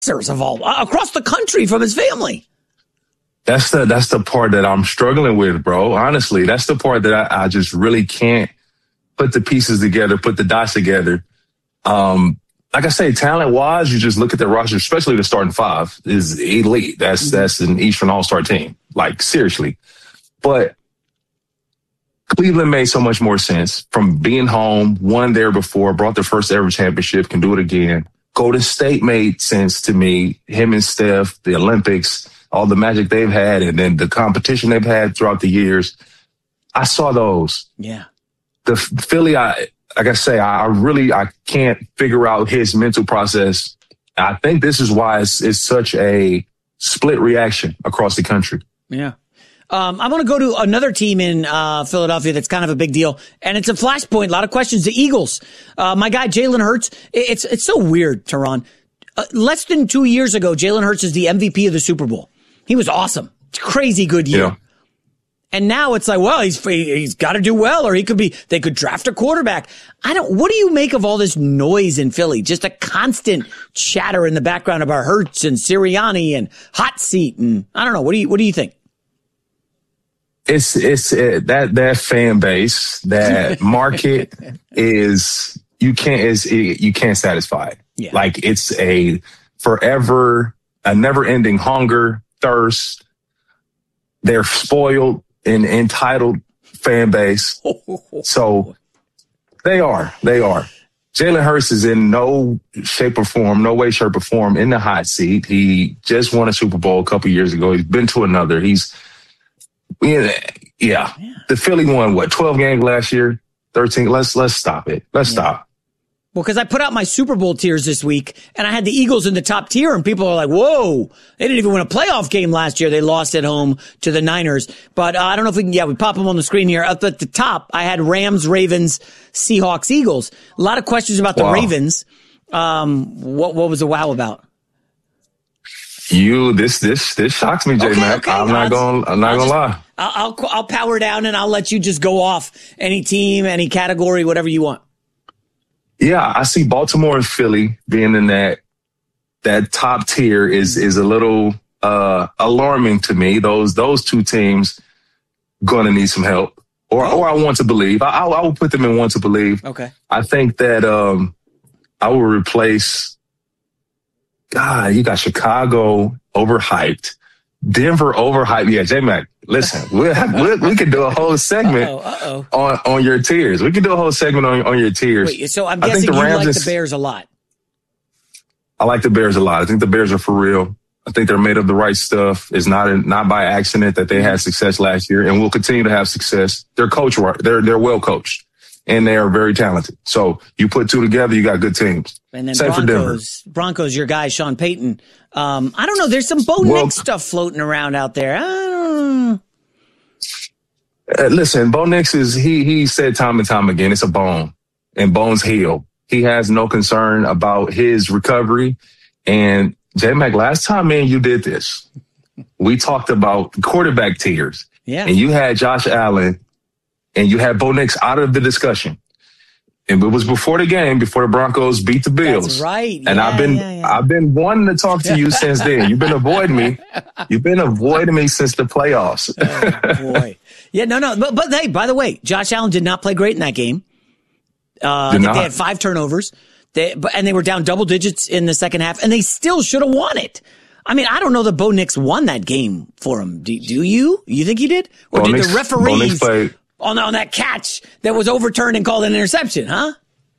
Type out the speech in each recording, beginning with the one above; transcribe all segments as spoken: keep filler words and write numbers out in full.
of all uh, across the country from his family. That's the that's the part that I'm struggling with, bro. Honestly, that's the part that I, I just really can't put the pieces together, put the dots together. Um, like I say, talent wise, you just look at the roster, especially the starting five is elite. That's mm-hmm. that's an Eastern All-Star team. Like seriously, but Cleveland made so much more sense from being home, won there before, brought their first ever championship, can do it again. Golden State made sense to me. Him and Steph, the Olympics, all the magic they've had, and then the competition they've had throughout the years. I saw those. Yeah. The Philly, I like I say, I really I can't figure out his mental process. I think this is why it's, it's such a split reaction across the country. Yeah. Um, I want to go to another team in uh, Philadelphia that's kind of a big deal, and it's a flashpoint. A lot of questions. The Eagles. Uh, my guy Jalen Hurts. It's it's so weird, Teron. Uh, less than two years ago, Jalen Hurts is the M V P of the Super Bowl. He was awesome. Crazy good year. Yeah. And now it's like, well, he's he's got to do well, or he could be. They could draft a quarterback. I don't. What do you make of all this noise in Philly? Just a constant chatter in the background about Hurts and Sirianni and hot seat, and I don't know. What do you What do you think? It's it's uh, that that fan base, that market is you can't is you can't satisfy it. Yeah. Like it's a forever, a never ending hunger, thirst. They're spoiled and entitled fan base, so they are they are. Jalen Hurts is in no shape or form, no way, shape or form in the hot seat. He just won a Super Bowl a couple years ago. He's been to another. He's Yeah, yeah. yeah. The Philly won what twelve games last year, thirteen. Let's let's stop it. Let's yeah. stop. Well, because I put out my Super Bowl tiers this week, and I had the Eagles in the top tier, and people are like, "Whoa, they didn't even win a playoff game last year. They lost at home to the Niners." But uh, I don't know if we can. Yeah, we pop them on the screen here. Up at the top, I had Rams, Ravens, Seahawks, Eagles. A lot of questions about the wow. Ravens. Um, what what was the wow about? You this this this shocks me, J okay, Mac. Okay. I'm not going. I'm not I'll gonna lie. I'll, I'll I'll power down and I'll let you just go off any team, any category, whatever you want. Yeah, I see Baltimore and Philly being in that that top tier is is a little uh, alarming to me. Those those two teams gonna need some help, or oh. or I want to believe. I I will put them in want to believe. Okay. I think that um, I will replace. God, you got Chicago overhyped. Denver overhyped. Yeah, J-Mac, listen, we'll have, we'll, we can do a whole segment uh-oh, uh-oh. on on your tiers. We can do a whole segment on, on your tiers. Wait, so I'm guessing you Rams like is, the Bears a lot. I like the Bears a lot. I think the Bears are for real. I think they're made of the right stuff. It's not a, not by accident that they had success last year and will continue to have success. They're coached right. They're they're well coached. And they are very talented. So you put two together, you got good teams. And then Same Broncos, Broncos, your guy, Sean Payton. Um, I don't know. There's some Bo well, Nix stuff floating around out there. I don't uh, listen, Bo Nix is, he, he said time and time again, it's a bone and bones heal. He has no concern about his recovery. And J-Mac, last time, man, you did this. We talked about quarterback tiers. Yeah. And you had Josh Allen. And you had Bo Nix out of the discussion. And it was before the game, before the Broncos beat the Bills. That's right. And yeah, I've been yeah, yeah. I've been wanting to talk to you since then. You've been avoiding me. You've been avoiding me since the playoffs. Oh, boy. Yeah, no, no. But, but hey, by the way, Josh Allen did not play great in that game. Uh, I think they had five turnovers. They, and they were down double digits in the second half, and they still should have won it. I mean, I don't know that Bo Nix won that game for him. Do, do you? You think he did? Or Bo did Nix, the referees on, on that catch that was overturned and called an interception, huh?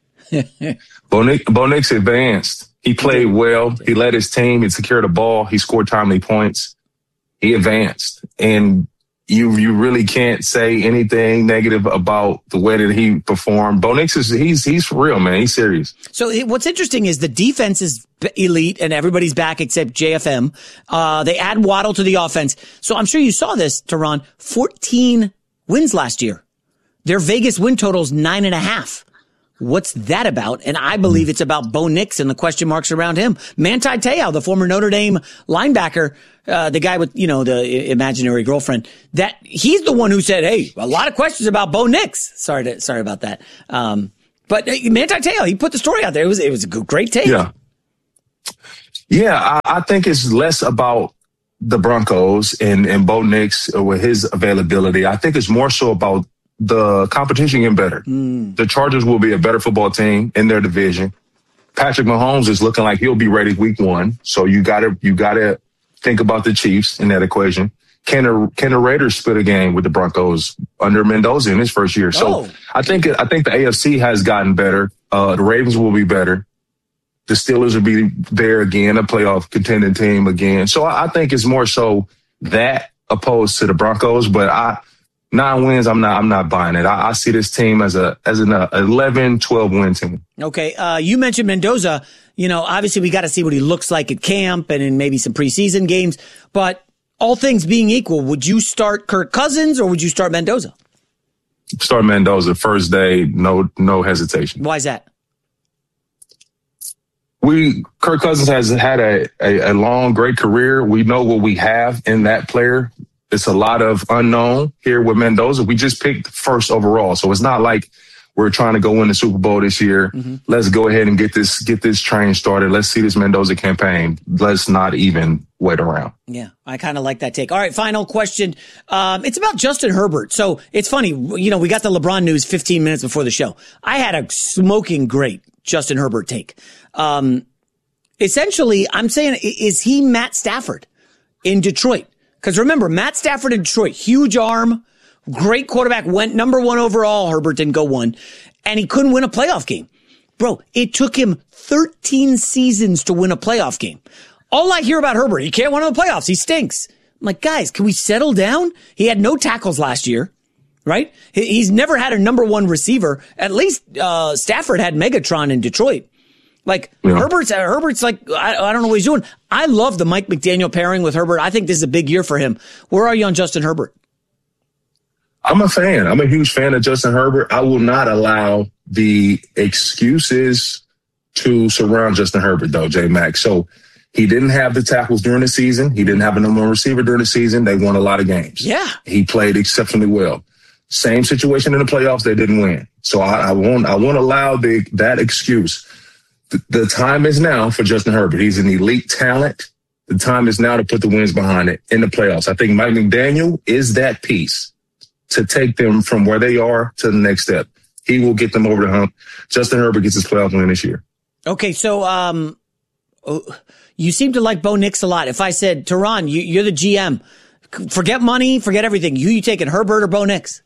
Bo Nix, Bo Nix advanced. He played well. He led his team. He secured the ball. He scored timely points. He advanced. And you you really can't say anything negative about the way that he performed. Bo Nix is he's he's for real, man. He's serious. So what's interesting is the defense is elite and everybody's back except J F M. Uh, they add Waddle to the offense. So I'm sure you saw this, Teron. fourteen wins last year. Their Vegas win total is nine and a half. What's that about? And I believe it's about Bo Nix and the question marks around him. Manti Te'o, the former Notre Dame linebacker, uh, the guy with, you know, the imaginary girlfriend, that he's the one who said, hey, a lot of questions about Bo Nix. Sorry to, sorry about that. Um, but uh, Manti Te'o, he put the story out there. It was, it was a great take. Yeah. Yeah, I, I think it's less about the Broncos and, and Bo Nix with his availability. I think it's more so about the competition getting better. Mm. The Chargers will be a better football team in their division. Patrick Mahomes is looking like he'll be ready week one. So you gotta, you gotta think about the Chiefs in that equation. Can the, can the Raiders split a game with the Broncos under Mendoza in his first year? So oh. I think, I think the A F C has gotten better. Uh, the Ravens will be better. The Steelers will be there again, a playoff contending team again. So I, I think it's more so that opposed to the Broncos. But I, nine wins, I'm not, I'm not buying it. I, I see this team as a, as an uh, eleven, twelve win team. Okay. Uh, you mentioned Mendoza. You know, obviously we got to see what he looks like at camp and in maybe some preseason games. But all things being equal, would you start Kirk Cousins or would you start Mendoza? Start Mendoza first day. No, no hesitation. Why is that? We Kirk Cousins has had a, a, a long, great career. We know what we have in that player. It's a lot of unknown here with Mendoza. We just picked first overall. So it's not like we're trying to go win the Super Bowl this year. Mm-hmm. Let's go ahead and get this get this train started. Let's see this Mendoza campaign. Let's not even wait around. Yeah, I kind of like that take. All right, final question. Um, it's about Justin Herbert. So it's funny, you know, we got the LeBron news fifteen minutes before the show. I had a smoking great Justin Herbert take. Um, essentially, I'm saying, is he Matt Stafford in Detroit? Because remember, Matt Stafford in Detroit, huge arm, great quarterback, went number one overall. Herbert didn't go one, and he couldn't win a playoff game. Bro, it took him thirteen seasons to win a playoff game. All I hear about Herbert, he can't win in the playoffs. He stinks. I'm like, guys, can we settle down? He had no tackles last year, right? He's never had a number one receiver. At least uh, Stafford had Megatron in Detroit. Like, yeah. Herbert's, uh, Herbert's like, I, I don't know what he's doing. I love the Mike McDaniel pairing with Herbert. I think this is a big year for him. Where are you on Justin Herbert? I'm a fan. I'm a huge fan of Justin Herbert. I will not allow the excuses to surround Justin Herbert, though, J-Mac. So he didn't have the tackles during the season. He didn't have a number one receiver during the season. They won a lot of games. Yeah. He played exceptionally well. Same situation in the playoffs. They didn't win. So I, I won't, I won't allow the, that excuse. The time is now for Justin Herbert. He's an elite talent. The time is now to put the wins behind it in the playoffs. I think Mike McDaniel is that piece to take them from where they are to the next step. He will get them over the hump. Justin Herbert gets his playoff win this year. Okay, so um, you seem to like Bo Nix a lot. If I said, Teron, you, you're the G M, forget money, forget everything. You, you taking Herbert or Bo Nix?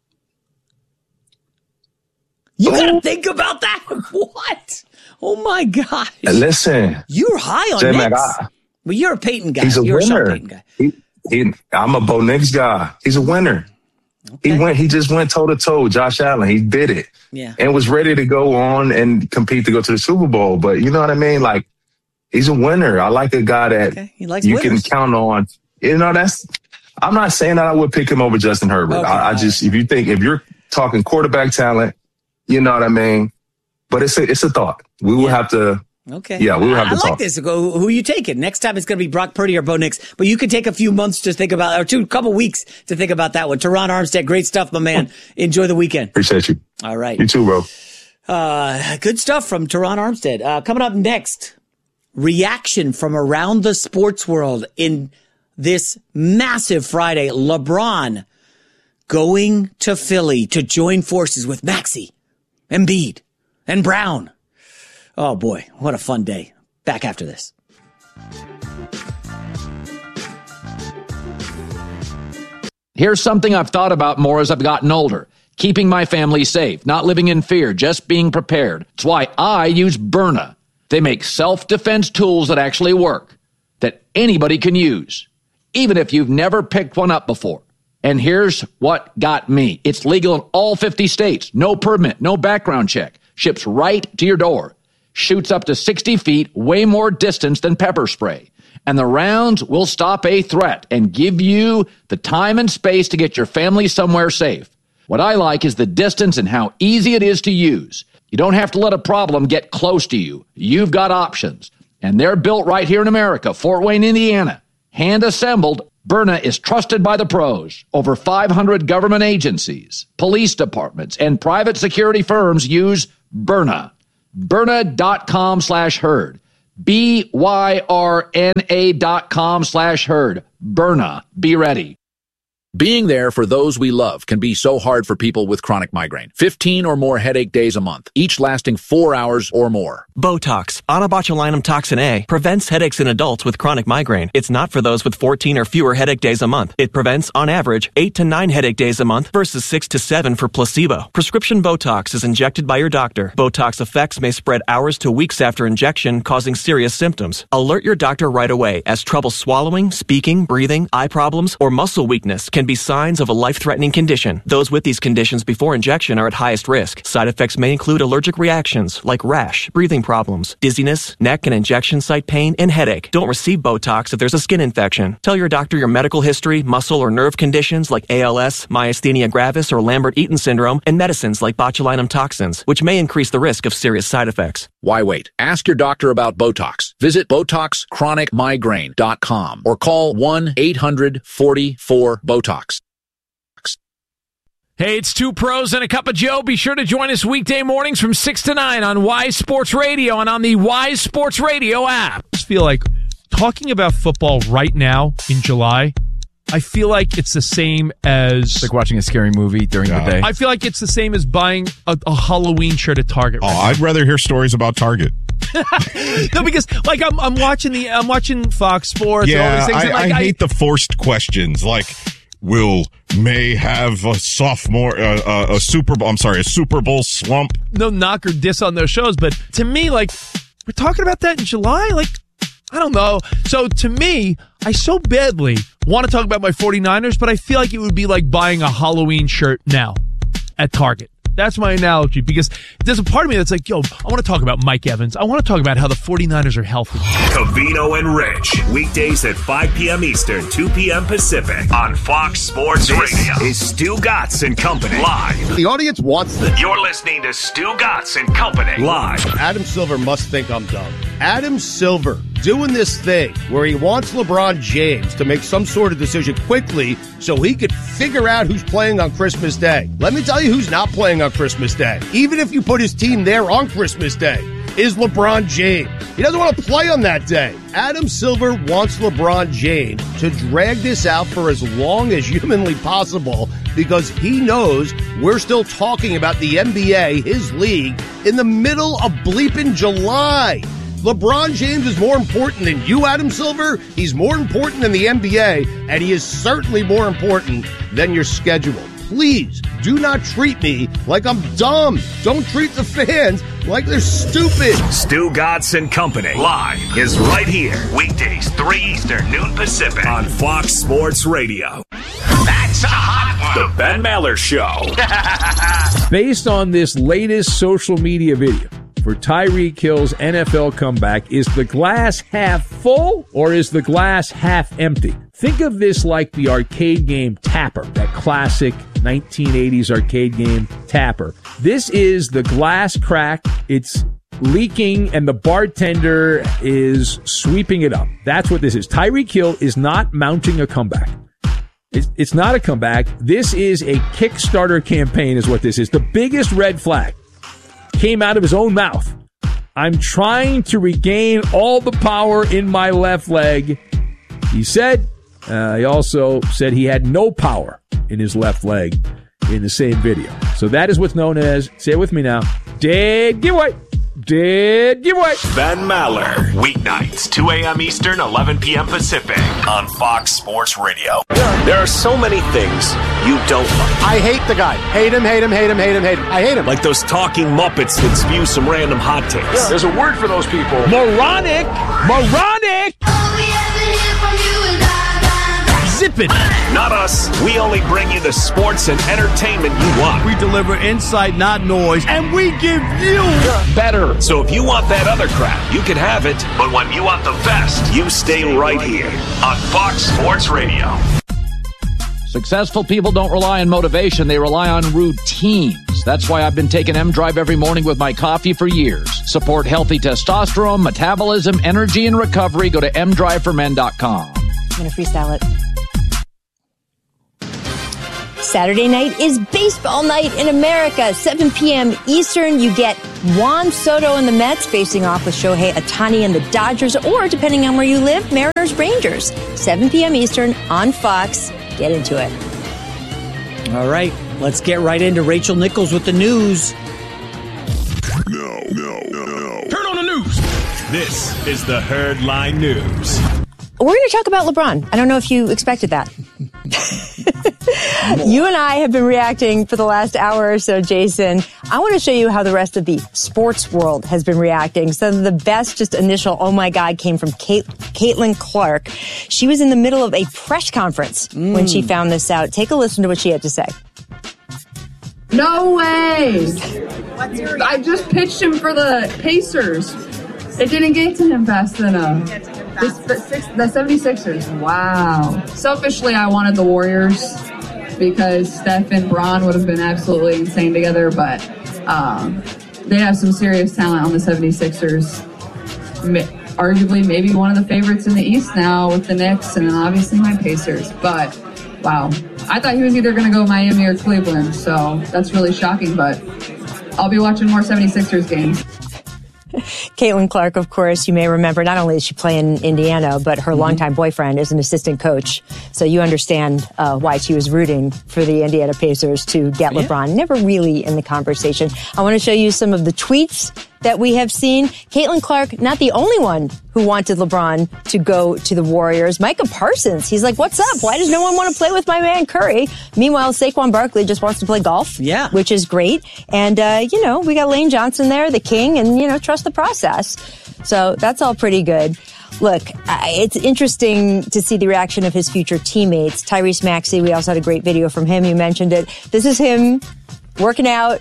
You got to think about that. What? Oh, my gosh. Listen. You're high on J-Mac, Nix. I, well, you're a Peyton guy. He's a you're winner. a Peyton guy. He, he, I'm a Bo Nix guy. He's a winner. Okay. He went. He just went toe-to-toe with Josh Allen. He did it. Yeah. And was ready to go on and compete to go to the Super Bowl. But you know what I mean? Like, he's a winner. I like a guy that okay. he likes you winners. can count on. You know, that's – I'm not saying that I would pick him over Justin Herbert. Okay. I, I just – if you think – if you're talking quarterback talent, you know what I mean? But it's a, it's a thought. We will yeah. have to – Okay. Yeah, we will have to I talk. like this. Go, who you taking? Next time it's going to be Brock Purdy or Bo Nix. But you can take a few months to think about, or two, couple weeks to think about that one. Teron Armstead, great stuff, my man. Enjoy the weekend. Appreciate you. All right. You too, bro. Uh, good stuff from Teron Armstead. Uh, coming up next, reaction from around the sports world in this massive Friday. LeBron going to Philly to join forces with Maxey, Embiid, and Brown. Oh, boy, what a fun day. Back after this. Here's something I've thought about more as I've gotten older. Keeping my family safe, not living in fear, just being prepared. It's why I use Byrna. They make self-defense tools that actually work, that anybody can use, even if you've never picked one up before. And here's what got me. It's legal in all fifty states. No permit, no background check. Ships right to your door. Shoots up to sixty feet, way more distance than pepper spray. And the rounds will stop a threat and give you the time and space to get your family somewhere safe. What I like is the distance and how easy it is to use. You don't have to let a problem get close to you. You've got options. And they're built right here in America, Fort Wayne, Indiana. Hand assembled, Byrna is trusted by the pros. Over five hundred government agencies, police departments, and private security firms use Byrna. Byrna.com slash herd. B Y R N A dot com slash herd. Byrna. Be ready. Being there for those we love can be so hard for people with chronic migraine. fifteen or more headache days a month, each lasting four hours or more. Botox, onabotulinum toxin A, prevents headaches in adults with chronic migraine. It's not for those with fourteen or fewer headache days a month. It prevents, on average, eight to nine headache days a month versus six to seven for placebo. Prescription Botox is injected by your doctor. Botox effects may spread hours to weeks after injection, causing serious symptoms. Alert your doctor right away, as trouble swallowing, speaking, breathing, eye problems, or muscle weakness can be signs of a life-threatening condition. Those with these conditions before injection are at highest risk. Side effects may include allergic reactions like rash, breathing problems, dizziness, neck and injection site pain, and headache. Don't receive Botox if there's a skin infection. Tell your doctor your medical history, muscle or nerve conditions like A L S, myasthenia gravis, or Lambert-Eaton syndrome, and medicines like botulinum toxins, which may increase the risk of serious side effects. Why wait? Ask your doctor about Botox. Visit Botox Chronic Migraine dot com or call one eight hundred forty-four BOTOX. Hey, it's two pros and a cup of Joe. Be sure to join us weekday mornings from six to nine on Wise Sports Radio and on the Wise Sports Radio app. I just feel like talking about football right now in July, I feel like it's the same as... It's like watching a scary movie during yeah. the day. I feel like it's the same as buying a, a Halloween shirt at Target. Oh, right I'd now. rather hear stories about Target. No, because like I'm, I'm watching the, I'm watching Fox Sports. Yeah, and all these things, I, and, like, I I hate the forced questions. Like, will May have a sophomore, uh, uh, a Super Bowl? I'm sorry, a Super Bowl slump. No knock or diss on those shows, but to me, like, we're talking about that in July. Like, I don't know. So to me, I so badly want to talk about my 49ers, but I feel like it would be like buying a Halloween shirt now at Target. That's my analogy, because there's a part of me that's like, yo, I want to talk about Mike Evans. I want to talk about how the 49ers are healthy. Covino and Rich, weekdays at five p.m. Eastern, two p.m. Pacific on Fox Sports this Radio. Is Stu Gatz and Company live. The audience wants this. You're listening to Stu Gatz and Company live. Adam Silver must think I'm dumb. Adam Silver doing this thing where he wants LeBron James to make some sort of decision quickly so he could figure out who's playing on Christmas Day. Let me tell you who's not playing on Christmas Day. Even if you put his team there on Christmas Day, is LeBron James. He doesn't want to play on that day. Adam Silver wants LeBron James to drag this out for as long as humanly possible because he knows we're still talking about the N B A, his league, in the middle of bleeping July. LeBron James is more important than you, Adam Silver. He's more important than the N B A, and he is certainly more important than your schedule. Please do not treat me like I'm dumb. Don't treat the fans like they're stupid. Stu Gatz and Company live is right here. Weekdays, three Eastern, noon Pacific on Fox Sports Radio. That's a hot one. The Ben Maller Show. Based on this latest social media video for Tyreek Hill's N F L comeback, is the glass half full or is the glass half empty? Think of this like the arcade game Tapper, that classic nineteen eighties arcade game Tapper. This is the glass crack. It's leaking and the bartender is sweeping it up. That's what this is. Tyreek Hill is not mounting a comeback. It's, it's not a comeback. This is a Kickstarter campaign is what this is. The biggest red flag came out of his own mouth. I'm trying to regain all the power in my left leg, he said. Uh, he also said he had no power in his left leg in the same video. So that is what's known as, say it with me now, dead giveaway. Dead giveaway. Ben Maller, weeknights, two a.m. Eastern, eleven p.m. Pacific on Fox Sports Radio. There are so many things you don't like. I hate the guy. Hate him, hate him, hate him, hate him, hate him. I hate him. Like those talking Muppets that spew some random hot takes. Yeah. There's a word for those people. Moronic. Moronic. Zip it. Not us. We only bring you the sports and entertainment you want. We deliver insight, not noise, and we give you better. So if you want that other crap, you can have it. But when you want the best, you stay right here on Fox Sports Radio. Successful people don't rely on motivation. They rely on routines. That's why I've been taking M-Drive every morning with my coffee for years. Support healthy testosterone, metabolism, energy, and recovery. Go to m drive for men dot com. I'm going to freestyle it. Saturday night is baseball night in America. seven p.m. Eastern, you get Juan Soto and the Mets facing off with Shohei Ohtani and the Dodgers, or depending on where you live, Mariners Rangers. seven p.m. Eastern on Fox. Get into it. All right, let's get right into Rachel Nichols with the news. No, no, no, no. Turn on the news. This is the Herdline News. We're going to talk about LeBron. I don't know if you expected that. You and I have been reacting for the last hour or so, Jason. I want to show you how the rest of the sports world has been reacting. Some of the best just initial oh my God came from Kate, Caitlin Clark. She was in the middle of a press conference mm. when she found this out. Take a listen to what she had to say. No way! I just pitched him for the Pacers. It didn't get to him fast enough. The, the, six, the seventy-sixers, wow. Selfishly, I wanted the Warriors because Steph and Bron would have been absolutely insane together, but um, they have some serious talent on the seventy-sixers. Ma- arguably, maybe one of the favorites in the East now with the Knicks, and then obviously my Pacers. But, wow. I thought he was either going to go Miami or Cleveland, so that's really shocking, but I'll be watching more seventy-sixers games. Caitlin Clark, of course, you may remember, not only does she play in Indiana, but her mm-hmm. longtime boyfriend is an assistant coach. So you understand uh, why she was rooting for the Indiana Pacers to get yeah. LeBron. Never really in the conversation. I want to show you some of the tweets that we have seen. Caitlin Clark, not the only one who wanted LeBron to go to the Warriors. Micah Parsons, he's like, what's up? Why does no one want to play with my man Curry? Meanwhile, Saquon Barkley just wants to play golf, yeah, which is great. And, uh, you know, we got Lane Johnson there, the king, and, you know, trust the process. So that's all pretty good. Look, it's interesting to see the reaction of his future teammates. Tyrese Maxey, we also had a great video from him. You mentioned it. This is him working out.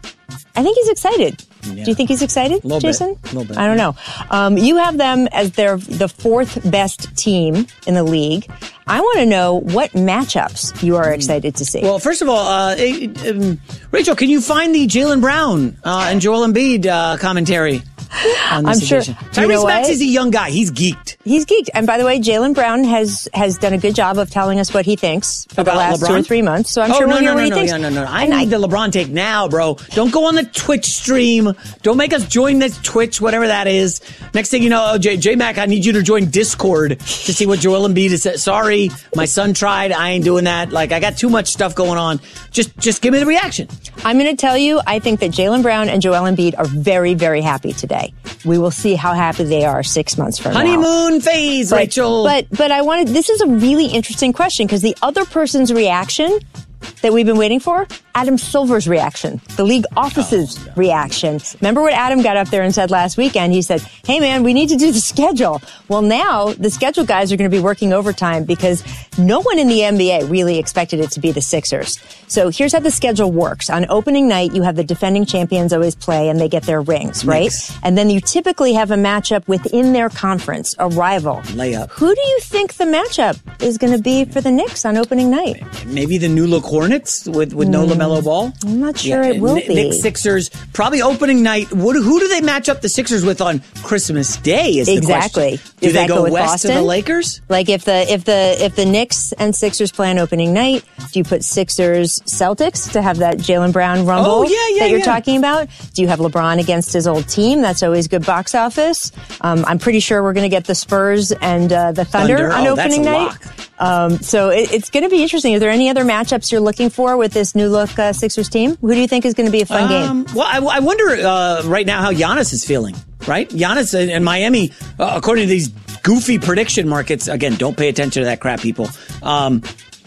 I think he's excited. Yeah. Do you think he's excited, Jason? Bit. Little bit. I don't know. Um, you have them as their the fourth best team in the league. I want to know what matchups you are excited to see. Well, first of all, uh, um, Rachel, can you find the Jaylen Brown uh, and Joel Embiid uh, commentary? On this I'm sure. edition. Tyrese Maxey's a young guy. He's geeked. He's geeked. And by the way, Jaylen Brown has has done a good job of telling us what he thinks for About the last LeBron? two or three months. So I'm oh, sure no, we'll hear no, what no, he no, thinks. No, no, no, no. I and need I, the LeBron take now, bro. Don't go on the Twitch stream. Don't make us join this Twitch, whatever that is. Next thing you know, oh, J- J-Mac, I need you to join Discord to see what Joel Embiid is saying. Sorry, my son tried. I ain't doing that. Like, I got too much stuff going on. Just, just give me the reaction. I'm going to tell you, I think that Jaylen Brown and Joel Embiid are very, very happy today. We will see how happy they are six months from Honeymoon now. Honeymoon phase, but, Rachel. But, but I wanted, this is a really interesting question because the other person's reaction that we've been waiting for, Adam Silver's reaction, the league office's oh, yeah. reaction. Remember what Adam got up there and said last weekend? He said, hey man, we need to do the schedule. Well, now the schedule guys are going to be working overtime because no one in the N B A really expected it to be the Sixers. So here's how the schedule works. On opening night, you have the defending champions always play and they get their rings, right? Knicks. And then you typically have a matchup within their conference, a rival. Layup. Who do you think the matchup is going to be for the Knicks on opening night? Maybe the New Look Hornets with, with mm. no LaMelo Ball. I'm not sure yeah, it will Nick, be. Knicks Sixers, probably opening night. What, who do they match up the Sixers with on Christmas Day is the exactly. question. Do Does they go, go west Boston? to the Lakers? Like if the if the if the Knicks and Sixers play on opening night, do you put Sixers Celtics to have that Jaylen Brown rumble oh, yeah, yeah, that you're yeah. talking about? Do you have LeBron against his old team? That's always good box office. Um, I'm pretty sure we're going to get the Spurs and uh, the Thunder, Thunder. on oh, opening night. Lock. Um, so it, it's going to be interesting. Are there any other matchups you're looking for with this new look uh, Sixers team? Who do you think is going to be a fun um, game? Well, I, I wonder uh, right now how Giannis is feeling. Right, Giannis and, and Miami, uh, according to these goofy prediction markets. Again, don't pay attention to that crap, people. Um,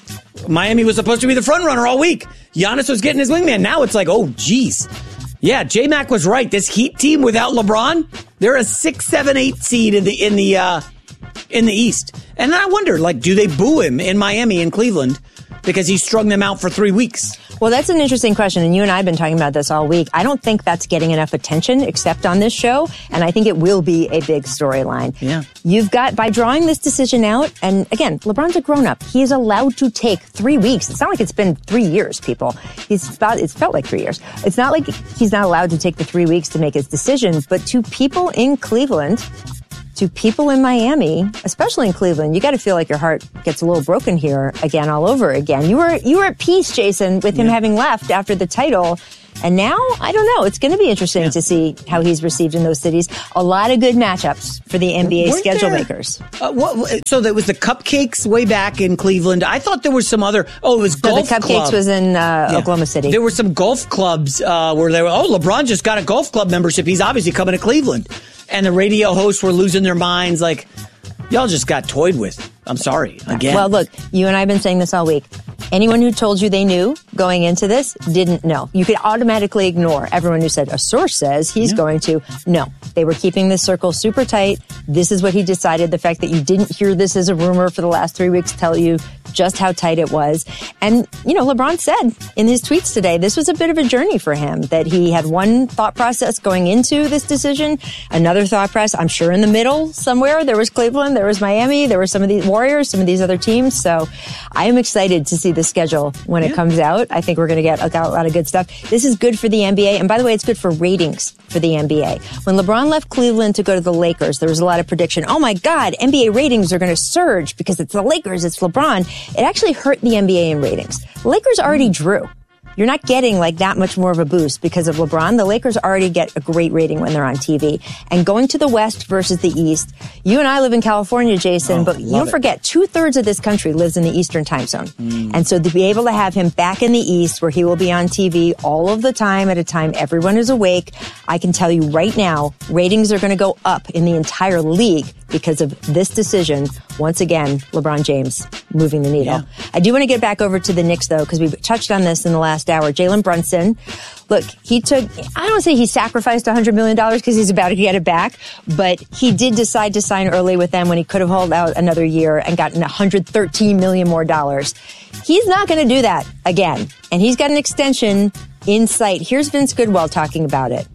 Miami was supposed to be the front runner all week. Giannis was getting his wingman. Now it's like, oh, geez. Yeah, J-Mac was right. This Heat team without LeBron, they're a six, seven, eight seed in the in the uh, in the East. And I wonder, like, do they boo him in Miami and Cleveland because he strung them out for three weeks? Well, that's an interesting question, and you and I have been talking about this all week. I don't think that's getting enough attention except on this show, and I think it will be a big storyline. Yeah. You've got, by drawing this decision out, and again, LeBron's a grown-up. He is allowed to take three weeks. It's not like it's been three years, people. He's about, it's felt like three years. It's not like he's not allowed to take the three weeks to make his decision, but to people in Cleveland, to people in Miami, especially in Cleveland. You got to feel like your heart gets a little broken here again, all over again. You were you were at peace, Jason, with him yeah. having left after the title. And now, I don't know. It's going to be interesting yeah. to see how he's received in those cities. A lot of good matchups for the N B A Weren't schedule there, makers. Uh, what, so there was the Cupcakes way back in Cleveland. I thought there was some other. Oh, it was so golf. The Cupcakes club. was in uh, yeah. Oklahoma City. There were some golf clubs uh, where they were. Oh, LeBron just got a golf club membership. He's obviously coming to Cleveland. And the radio hosts were losing their minds. Like, y'all just got toyed with. I'm sorry. Again. Well, look, you and I have been saying this all week. Anyone who told you they knew going into this didn't know. You could automatically ignore everyone who said, a source says he's yeah. going to. No, they were keeping this circle super tight. This is what he decided. The fact that you didn't hear this as a rumor for the last three weeks tell you just how tight it was. And, you know, LeBron said in his tweets today, this was a bit of a journey for him, that he had one thought process going into this decision, another thought process, I'm sure in the middle somewhere. There was Cleveland, there was Miami, there were some of these Warriors, some of these other teams. So I am excited to see the schedule when yeah. it comes out. I think we're going to get a lot of good stuff. This is good for the N B A. And by the way, it's good for ratings for the N B A. When LeBron left Cleveland to go to the Lakers, there was a lot of prediction. Oh my God, N B A ratings are going to surge because it's the Lakers, it's LeBron. It actually hurt the N B A in ratings. The Lakers already drew. You're not getting like that much more of a boost because of LeBron. The Lakers already get a great rating when they're on T V. And going to the West versus the East, you and I live in California, Jason, oh, but you don't forget, two thirds of this country lives in the Eastern time zone. Mm. And so to be able to have him back in the East where he will be on T V all of the time at a time everyone is awake, I can tell you right now, ratings are going to go up in the entire league because of this decision. Once again, LeBron James moving the needle. Yeah. I do want to get back over to the Knicks, though, because we've touched on this in the last hour. Jalen Brunson, look, he took, I don't say he sacrificed one hundred million dollars because he's about to get it back, but he did decide to sign early with them when he could have held out another year and gotten one hundred thirteen million dollars more dollars. He's not going to do that again, and he's got an extension in sight. Here's Vince Goodwill talking about it.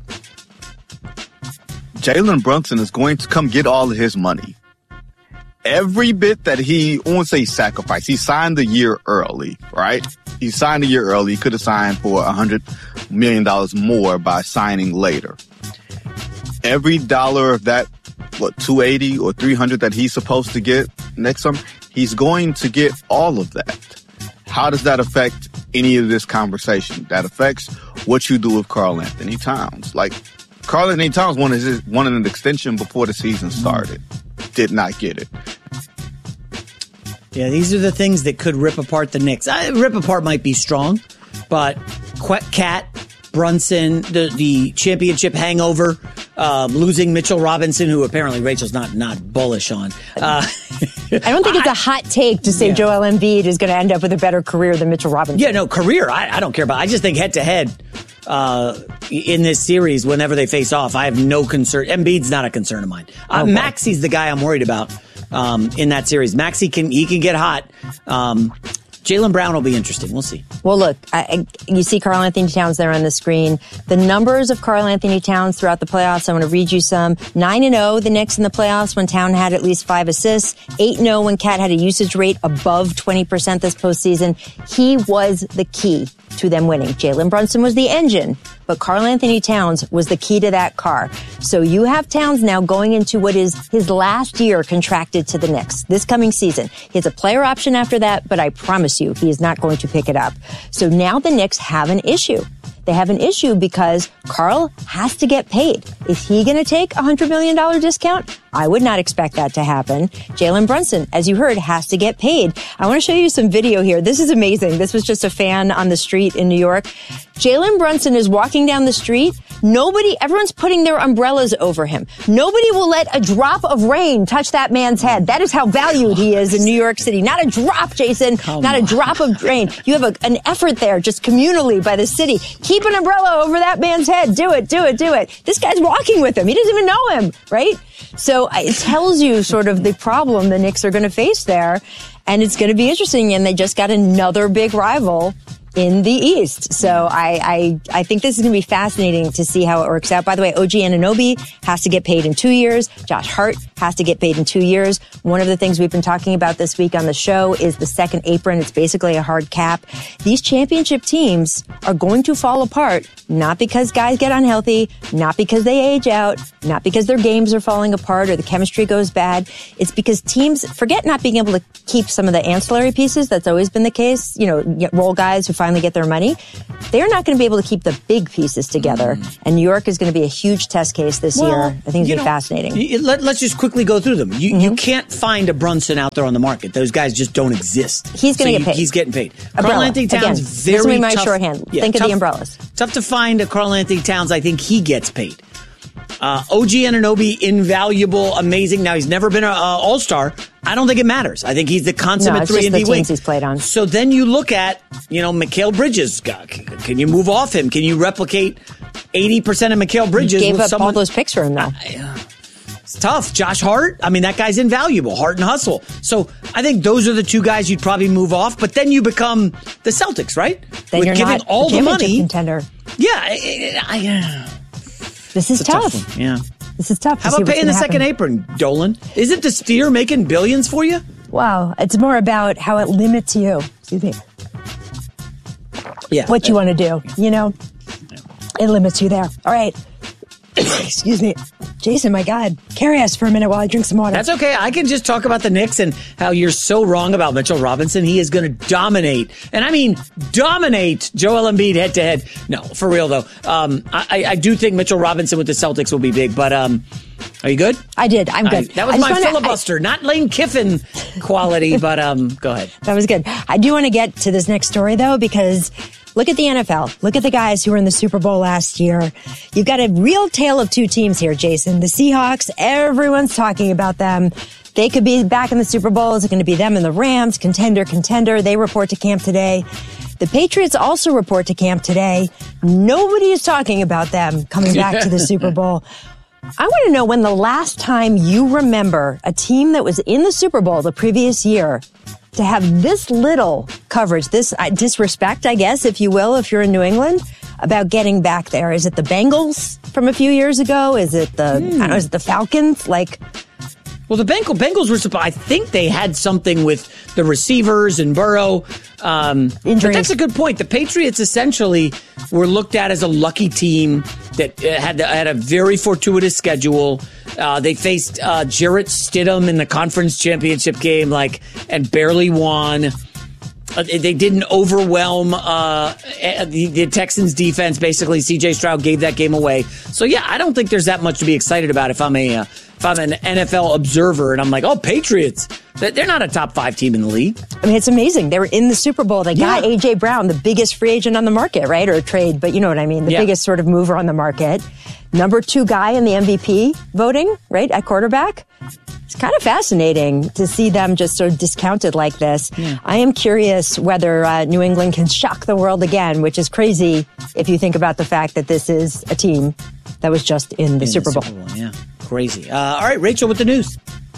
Jalen Brunson is going to come get all of his money. Every bit that he, I won't say sacrifice, he signed the year early, right? He signed a year early. He could have signed for one hundred million dollars more by signing later. Every dollar of that, what, two eighty or three hundred that he's supposed to get next summer, he's going to get all of that. How does that affect any of this conversation? That affects what you do with Karl Anthony Towns. Like, Karl Anthony Towns wanted, wanted an extension before the season started. Did not get it. Yeah, these are the things that could rip apart the Knicks. I, rip apart might be strong, but Cat, Brunson, the, the championship hangover, um, losing Mitchell Robinson, who apparently Rachel's not not bullish on. Uh, I don't think it's a hot take to say yeah. Joel Embiid is going to end up with a better career than Mitchell Robinson. Yeah, no, career, I, I don't care about. I just think head-to-head uh, in this series, whenever they face off, I have no concern. Embiid's not a concern of mine. Uh, okay. Maxi's the guy I'm worried about um, in that series. Maxi can he can get hot. Um, Jaylen Brown will be interesting. We'll see. Well, look, I, I, you see Karl Anthony Towns there on the screen. The numbers of Karl Anthony Towns throughout the playoffs, I want to read you some. nine and oh, the Knicks in the playoffs when Town had at least five assists. eight and oh when Cat had a usage rate above twenty percent this postseason. He was the key to them winning. Jalen Brunson was the engine, but Karl Anthony Towns was the key to that car. So you have Towns now going into what is his last year contracted to the Knicks this coming season. He has a player option after that, but I promise you he is not going to pick it up. So now the Knicks have an issue. They have an issue because Karl has to get paid. Is he going to take a one hundred million dollars discount? I would not expect that to happen. Jalen Brunson, as you heard, has to get paid. I want to show you some video here. This is amazing. This was just a fan on the street in New York. Jalen Brunson is walking down the street. Nobody, everyone's putting their umbrellas over him. Nobody will let a drop of rain touch that man's head. That is how valued he is in New York City. Not a drop, Jason. Come Not on. a drop of rain. You have a, an effort there just communally by the city. Keep an umbrella over that man's head. Do it, do it, do it. This guy's walking with him. He doesn't even know him, right? So it tells you sort of the problem the Knicks are going to face there. And it's going to be interesting. And they just got another big rival in the East. So I, I, I think this is going to be fascinating to see how it works out. By the way, O G Anunoby has to get paid in two years. Josh Hart has to get paid in two years. One of the things we've been talking about this week on the show is the second apron. It's basically a hard cap. These championship teams are going to fall apart, not because guys get unhealthy, not because they age out, not because their games are falling apart or the chemistry goes bad. It's because teams forget not being able to keep some of the ancillary pieces. That's always been the case. You know, role guys who finally get their money. They're not going to be able to keep the big pieces together. Mm. And New York is going to be a huge test case this well, year. I think it's going to be fascinating. Let, let's just quickly go through them. You, mm-hmm. you can't find a Brunson out there on the market. Those guys just don't exist. He's going to so get paid. He's getting paid. Karl-Anthony Towns, Again, very this will be my tough. shorthand. Yeah, Think tough, of the umbrellas. Tough to find a Karl-Anthony Towns. I think he gets paid. Uh, O G Anunoby, invaluable, amazing. Now, he's never been an uh, all-star. I don't think it matters. I think he's the consummate no, three and D wing. He's played on. So then you look at, you know, Mikal Bridges. Can you move off him? Can you replicate eighty percent of Mikal Bridges? You gave with up someone? all those picks for him, though. Uh, it's tough. Josh Hart, I mean, that guy's invaluable. Hart and Hustle. So I think those are the two guys you'd probably move off. But then you become the Celtics, right? Then With you're giving not all a the money. Contender. Yeah. I, I, uh, this is tough. tough yeah. This is tough. How about paying the second apron, Dolan? Isn't the Sphere making billions for you? Wow. It's more about how it limits you. Excuse me. Yeah. What you want to do, you know? It limits you there. All right. Excuse me. Jason, my God. Carry us for a minute while I drink some water. That's okay. I can just talk about the Knicks and how you're so wrong about Mitchell Robinson. He is going to dominate. And I mean, dominate Joel Embiid head to head. No, for real, though. Um, I, I do think Mitchell Robinson with the Celtics will be big. But um, are you good? I did. I'm good. I, that was my wanna, filibuster, I, not Lane Kiffin quality. But um, go ahead. That was good. I do want to get to this next story, though, because look at the N F L. Look at the guys who were in the Super Bowl last year. You've got a real tale of two teams here, Jason. The Seahawks, everyone's talking about them. They could be back in the Super Bowl. Is it going to be them and the Rams? Contender, contender. They report to camp today. The Patriots also report to camp today. Nobody is talking about them coming back to the Super Bowl. I want to know when the last time you remember a team that was in the Super Bowl the previous year to have this little coverage, this uh, disrespect, I guess, if you will, if you're in New England, about getting back there. Is it the Bengals from a few years ago? Is it the, mm. I don't know, is it the Falcons? Like, well, the Bengals, Bengals were supposed, I think they had something with the receivers and Burrow. Um, but that's a good point. The Patriots essentially were looked at as a lucky team that had had a very fortuitous schedule. Uh, they faced uh, Jarrett Stidham in the conference championship game, like, and barely won. Uh, they didn't overwhelm uh, the, the Texans defense. Basically, C J Stroud gave that game away. So yeah, I don't think there's that much to be excited about if I'm a uh, if I'm an N F L observer and I'm like, oh, Patriots. They're not a top five team in the league. I mean, it's amazing. They were in the Super Bowl. They got yeah. A J Brown, the biggest free agent on the market, right? Or a trade, but you know what I mean. The yeah. biggest sort of mover on the market. Number two guy in the M V P voting, right, at quarterback. It's kind of fascinating to see them just sort of discounted like this. Yeah. I am curious whether uh, New England can shock the world again, which is crazy if you think about the fact that this is a team that was just in the, in Super, the Bowl. Super Bowl. Yeah, crazy. Uh, all right, Rachel, with the news.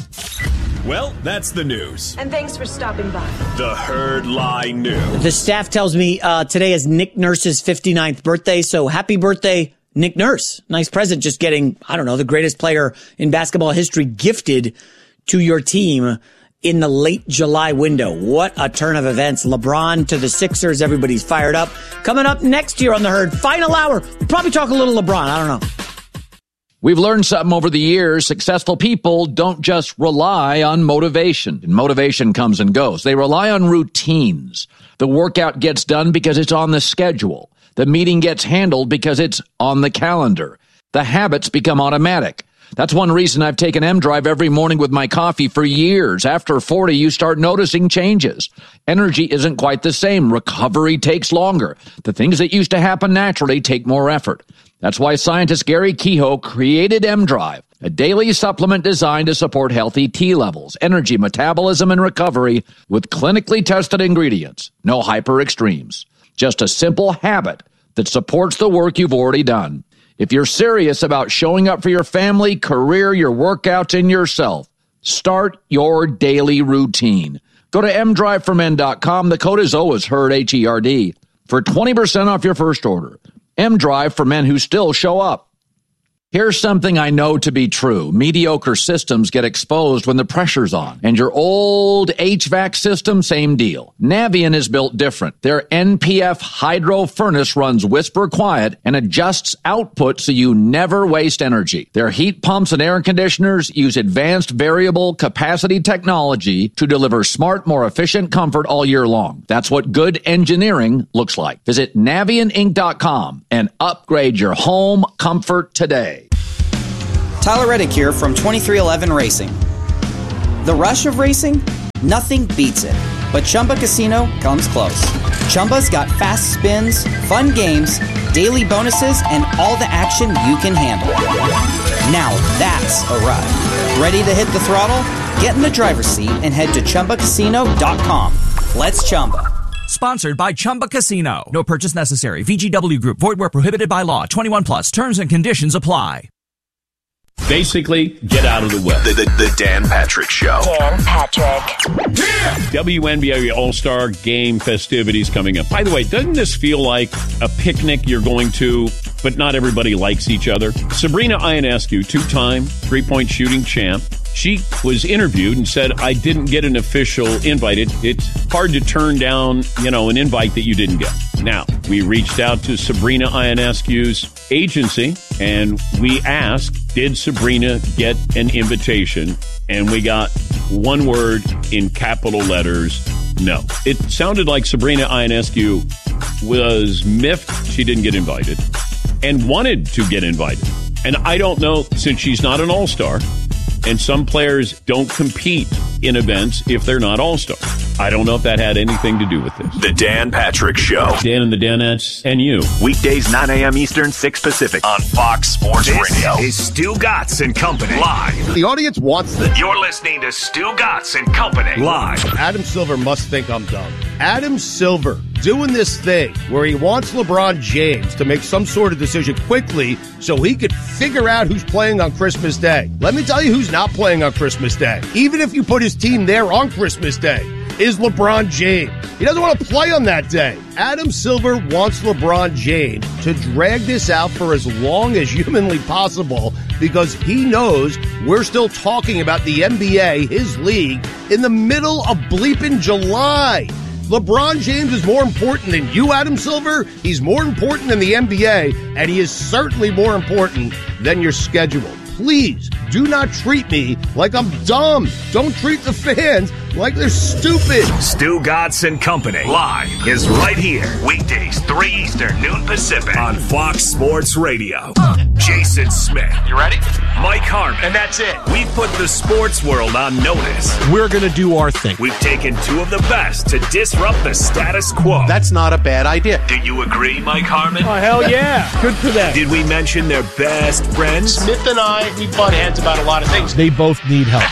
Well, that's the news. And thanks for stopping by. The Herd Lie News. The staff tells me uh, today is Nick Nurse's fifty-ninth birthday, so happy birthday, Nick Nurse. Nice present, just getting, I don't know, the greatest player in basketball history gifted to your team in the late July window. What a turn of events. LeBron to the Sixers. Everybody's fired up. Coming up next year on The Herd, final hour. We'll probably talk a little LeBron. I don't know. We've learned something over the years. Successful people don't just rely on motivation. And motivation comes and goes. They rely on routines. The workout gets done because it's on the schedule. The meeting gets handled because it's on the calendar. The habits become automatic. That's one reason I've taken M-Drive every morning with my coffee for years. After forty, you start noticing changes. Energy isn't quite the same. Recovery takes longer. The things that used to happen naturally take more effort. That's why scientist Gary Kehoe created M-Drive, a daily supplement designed to support healthy T levels, energy, metabolism, and recovery with clinically tested ingredients. No hyper extremes. Just a simple habit that supports the work you've already done. If you're serious about showing up for your family, career, your workouts, and yourself, start your daily routine. Go to m drive for men dot com. The code is always HERD, H E R D. for twenty percent off your first order. M-Drive for men who still show up. Here's something I know to be true. Mediocre systems get exposed when the pressure's on. And your old H V A C system, same deal. Navien is built different. Their N P F hydro furnace runs whisper quiet and adjusts output so you never waste energy. Their heat pumps and air conditioners use advanced variable capacity technology to deliver smart, more efficient comfort all year long. That's what good engineering looks like. Visit Navien Inc dot com and upgrade your home comfort today. Tyler Reddick here from twenty-three eleven Racing. The rush of racing? Nothing beats it. But Chumba Casino comes close. Chumba's got fast spins, fun games, daily bonuses, and all the action you can handle. Now that's a ride. Ready to hit the throttle? Get in the driver's seat and head to Chumba Casino dot com. Let's Chumba. Sponsored by Chumba Casino. No purchase necessary. V G W Group. Void where prohibited by law. twenty-one plus. Terms and conditions apply. Basically, get out of the way. The, the, the Dan Patrick Show. Dan Patrick. W N B A All-Star Game festivities coming up. By the way, doesn't this feel like a picnic you're going to, but not everybody likes each other? Sabrina Ionescu, two-time three-point shooting champ, she was interviewed and said, I didn't get an official invite. It, it's hard to turn down, you know, an invite that you didn't get. Now, we reached out to Sabrina Ionescu's agency, and we asked, did Sabrina get an invitation? And we got one word in capital letters, no. It sounded like Sabrina Ionescu was miffed she didn't get invited and wanted to get invited. And I don't know, since she's not an all-star, and some players don't compete in events if they're not all-stars. I don't know if that had anything to do with this. The Dan Patrick Show. Dan and the Danettes and you. Weekdays, nine a.m. Eastern, six Pacific on Fox Sports this Radio. This is Stu Gatz and Company live. The audience wants this. You're listening to Stu Gatz and Company live. Adam Silver must think I'm dumb. Adam Silver doing this thing where he wants LeBron James to make some sort of decision quickly so he could figure out who's playing on Christmas Day. Let me tell you who's not playing on Christmas Day. Even if you put his team there on Christmas Day, is LeBron James. He doesn't want to play on that day. Adam Silver wants LeBron James to drag this out for as long as humanly possible because he knows we're still talking about the N B A, his league, in the middle of bleeping July. LeBron James is more important than you, Adam Silver. He's more important than the N B A, and he is certainly more important than your schedule. Please do not treat me like I'm dumb. Don't treat the fans like they're stupid. Stu Gatz and Company live is right here. Weekdays, three Eastern, noon Pacific on Fox Sports Radio. Jason Smith. You ready? Mike Harmon. And that's it. We put the sports world on notice. We're going to do our thing. We've taken two of the best to disrupt the status quo. That's not a bad idea. Do you agree, Mike Harmon? Oh, hell yeah. Good for them. Did we mention their best friends? Smith and I, we butt heads about a lot of things. They both need help.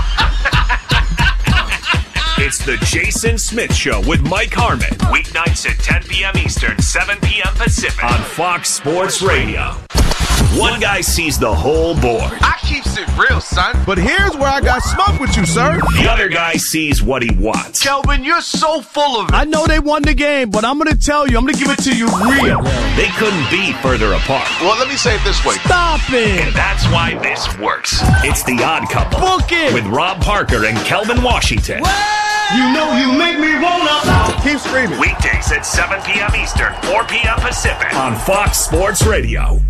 It's the Jason Smith Show with Mike Harmon. Weeknights at ten p.m. Eastern, seven p.m. Pacific on Fox Sports Radio. One guy sees the whole board. I keeps it real, son. But here's where I got smoked with you, sir. The other guy sees what he wants. Kelvin, you're so full of it. I know they won the game, but I'm going to tell you, I'm going to give it to you real. They couldn't be further apart. Well, let me say it this way. Stop it. And that's why this works. It's The Odd Couple. Book it. With Rob Parker and Kelvin Washington. What? You know you make me wanna. Keep screaming. Weekdays at seven p.m. Eastern, four p.m. Pacific on Fox Sports Radio.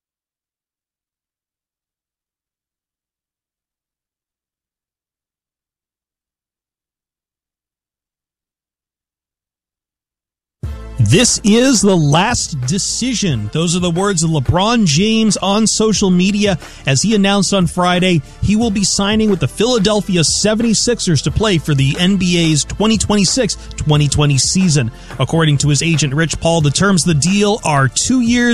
This is the last decision. Those are the words of LeBron James on social media as he announced on Friday he will be signing with the Philadelphia seventy-sixers to play for the N B A's twenty twenty-six twenty twenty season. According to his agent Rich Paul, the terms of the deal are two years,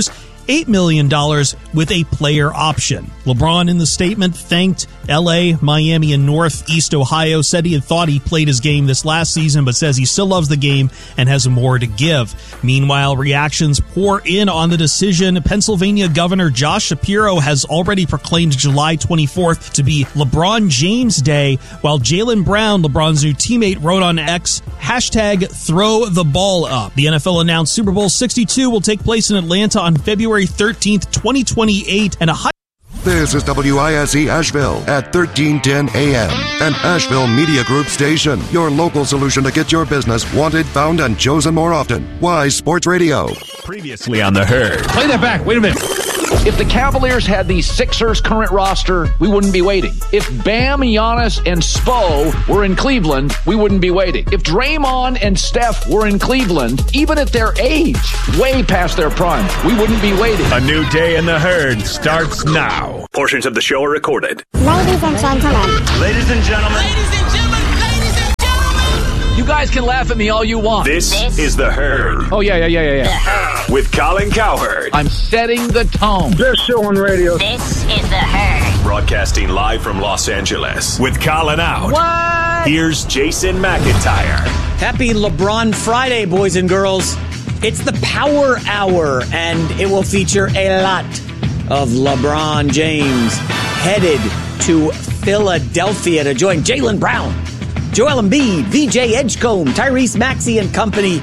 eight million dollars with a player option. LeBron in the statement thanked L A, Miami, and Northeast Ohio, said he had thought he played his game this last season, but says he still loves the game and has more to give. Meanwhile, reactions pour in on the decision. Pennsylvania Governor Josh Shapiro has already proclaimed July twenty-fourth to be LeBron James Day, while Jaylen Brown, LeBron's new teammate, wrote on X, hashtag throw the ball up. The N F L announced Super Bowl sixty-two will take place in Atlanta on February thirteenth, twenty twenty-eight, and a high This is W I S E Asheville at thirteen ten A M, an Asheville Media Group station. Your local solution to get your business wanted, found, and chosen more often. Wise Sports Radio. Previously on The Herd. Play that back. Wait a minute. If the Cavaliers had the Sixers' current roster, we wouldn't be waiting. If Bam, Giannis, and Spo were in Cleveland, we wouldn't be waiting. If Draymond and Steph were in Cleveland, even at their age, way past their prime, we wouldn't be waiting. A new day in The Herd starts now. Portions of the show are recorded. Ladies and gentlemen. Ladies and gentlemen. Ladies and gentlemen. Ladies and gentlemen. You guys can laugh at me all you want. This, this is The Herd. Oh, yeah, yeah, yeah, yeah, yeah. With Colin Cowherd. I'm setting the tone. Best show on radio. This is The Herd. Broadcasting live from Los Angeles. With Colin out. What? Here's Jason McIntyre. Happy LeBron Friday, boys and girls. It's the Power Hour, and it will feature a lot of LeBron James headed to Philadelphia to join Jaylen Brown, Joel Embiid, V J Edgecombe, Tyrese Maxey, and company.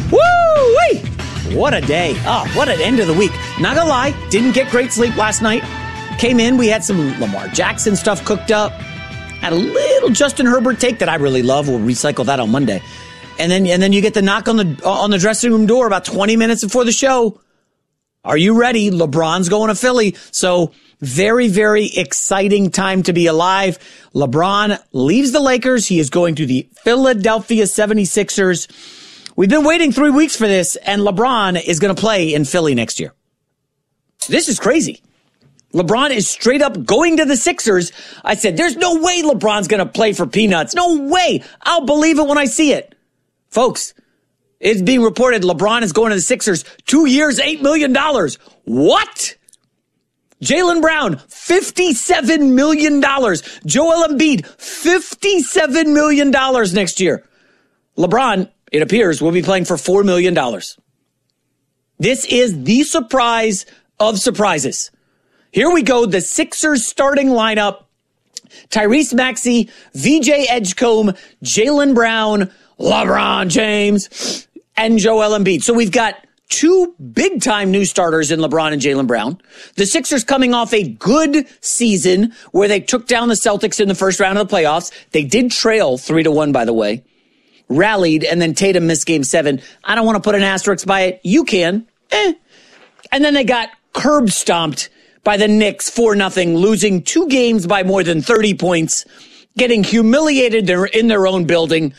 Woo-wee! What a day. Oh, what an end of the week. Not gonna lie, didn't get great sleep last night. Came in, we had some Lamar Jackson stuff cooked up. Had a little Justin Herbert take that I really love. We'll recycle that on Monday. And then and then you get the knock on the on the dressing room door about twenty minutes before the show. Are you ready? LeBron's going to Philly. So very, very exciting time to be alive. LeBron leaves the Lakers. He is going to the Philadelphia seventy-sixers. We've been waiting three weeks for this, and LeBron is going to play in Philly next year. This is crazy. LeBron is straight up going to the Sixers. I said, there's no way LeBron's going to play for peanuts. No way. I'll believe it when I see it. Folks, it's being reported LeBron is going to the Sixers. Two years, eight million dollars. What? Jaylen Brown, fifty-seven million dollars. Joel Embiid, fifty-seven million dollars next year. LeBron, it appears, will be playing for four million dollars. This is the surprise of surprises. Here we go, the Sixers starting lineup. Tyrese Maxey, V J Edgecombe, Jaylen Brown, LeBron James, and Joel Embiid. So we've got two big-time new starters in LeBron and Jaylen Brown. The Sixers coming off a good season where they took down the Celtics in the first round of the playoffs. They did trail three to one, by the way. Rallied, and then Tatum missed game seven. I don't want to put an asterisk by it. You can. Eh. And then they got curb stomped by the Knicks four nothing, losing two games by more than thirty points, getting humiliated in their own building,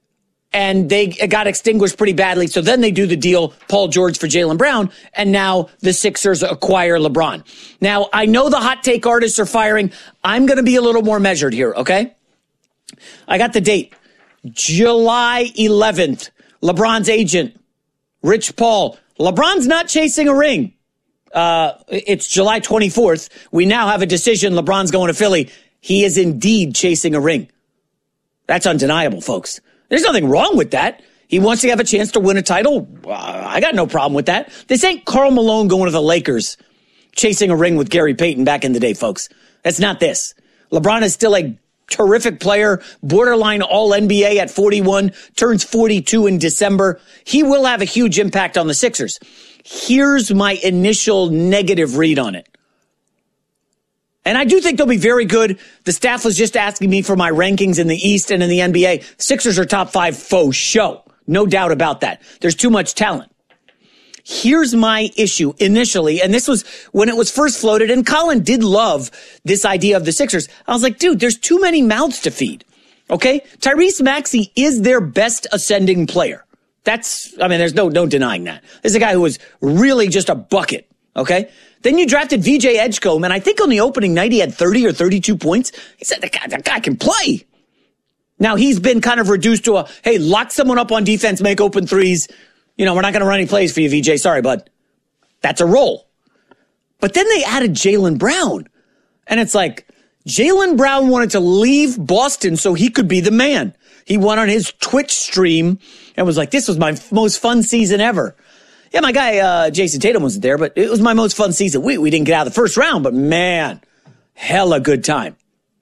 and they got extinguished pretty badly. So then they do the deal, Paul George for Jaylen Brown, and now the Sixers acquire LeBron. Now, I know the hot take artists are firing. I'm going to be a little more measured here, okay? I got the date. July eleventh, LeBron's agent, Rich Paul. LeBron's not chasing a ring. Uh, it's July twenty-fourth. We now have a decision. LeBron's going to Philly. He is indeed chasing a ring. That's undeniable, folks. There's nothing wrong with that. He wants to have a chance to win a title. Uh, I got no problem with that. This ain't Karl Malone going to the Lakers, chasing a ring with Gary Payton back in the day, folks. That's not this. LeBron is still a terrific player, borderline all N B A at forty-one, turns forty-two in December. He will have a huge impact on the Sixers. Here's my initial negative read on it. And I do think they'll be very good. The staff was just asking me for my rankings in the East and in the N B A. Sixers are top five faux show. No doubt about that. There's too much talent. Here's my issue initially, and this was when it was first floated, and Colin did love this idea of the Sixers. I was like, dude, there's too many mouths to feed, okay? Tyrese Maxey is their best ascending player. That's, I mean, there's no no denying that. This is a guy who was really just a bucket, okay? Then you drafted V J Edgecombe, and I think on the opening night he had thirty or thirty-two points. He said, that guy, that guy can play. Now he's been kind of reduced to a, hey, lock someone up on defense, make open threes. You know, we're not going to run any plays for you, V J. Sorry, bud. That's a role. But then they added Jaylen Brown. And it's like, Jaylen Brown wanted to leave Boston so he could be the man. He went on his Twitch stream and was like, this was my f- most fun season ever. Yeah, my guy, uh, Jason Tatum wasn't there, but it was my most fun season. We, we didn't get out of the first round, but man, hella good time.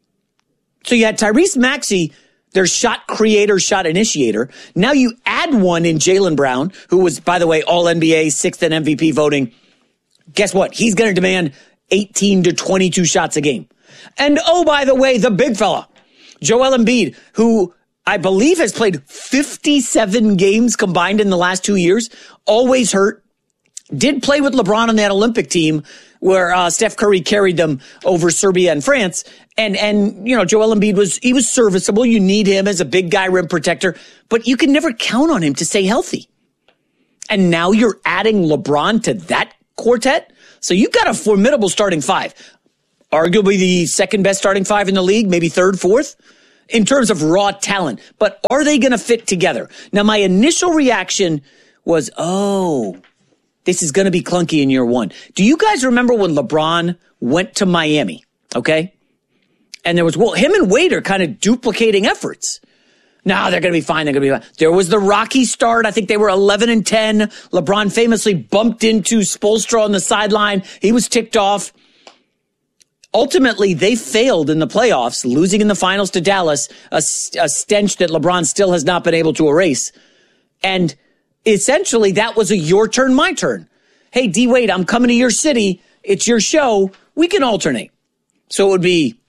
So you had Tyrese Maxey, their shot creator, shot initiator. Now you add one in Jaylen Brown, who was, by the way, all N B A, sixth in M V P voting. Guess what? He's going to demand eighteen to twenty-two shots a game. And oh, by the way, the big fella, Joel Embiid, who I believe has played fifty-seven games combined in the last two years, always hurt, did play with LeBron on that Olympic team where uh, Steph Curry carried them over Serbia and France. And, and, you know, Joel Embiid was, he was serviceable. You need him as a big guy rim protector, but you can never count on him to stay healthy. And now you're adding LeBron to that quartet. So you've got a formidable starting five, arguably the second best starting five in the league, maybe third, fourth in terms of raw talent. But are they going to fit together? Now, my initial reaction was, oh, this is going to be clunky in year one. Do you guys remember when LeBron went to Miami? Okay. And there was, well, him and Wade are kind of duplicating efforts. No, they're going to be fine. They're going to be fine. There was the rocky start. I think they were eleven and ten. LeBron famously bumped into Spoelstra on the sideline. He was ticked off. Ultimately, they failed in the playoffs, losing in the finals to Dallas, a, a stench that LeBron still has not been able to erase. And essentially, that was a your turn, my turn. Hey, D Wade, I'm coming to your city. It's your show. We can alternate. So it would be